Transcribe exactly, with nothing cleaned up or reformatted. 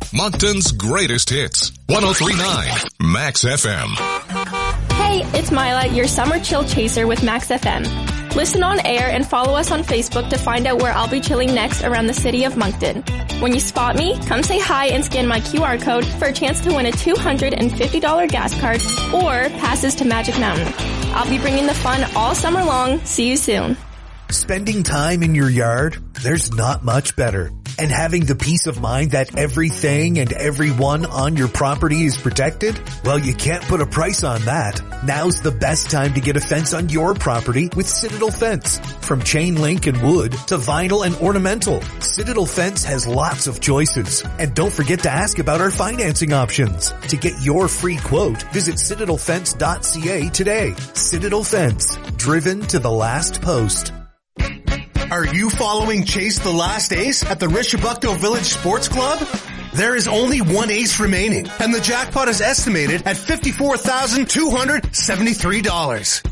Moncton's greatest hits. one oh three point nine Max F M. Hey, it's Mila, your summer chill chaser with Max F M. Listen on air and follow us on Facebook to find out where I'll be chilling next around the city of Moncton. When you spot me, come say hi and scan my Q R code for a chance to win a two hundred fifty dollars gas card or passes to Magic Mountain. I'll be bringing the fun all summer long. See you soon. Spending time in your yard, there's not much better. And having the peace of mind that everything and everyone on your property is protected? Well, you can't put a price on that. Now's the best time to get a fence on your property with Citadel Fence. From chain link and wood to vinyl and ornamental, Citadel Fence has lots of choices. And don't forget to ask about our financing options. To get your free quote, visit citadel fence dot c a today. Citadel Fence, driven to the last post. Are you following Chase the Last Ace at the Rishabukto Village Sports Club? There is only one ace remaining, and the jackpot is estimated at fifty-four thousand two hundred seventy-three dollars.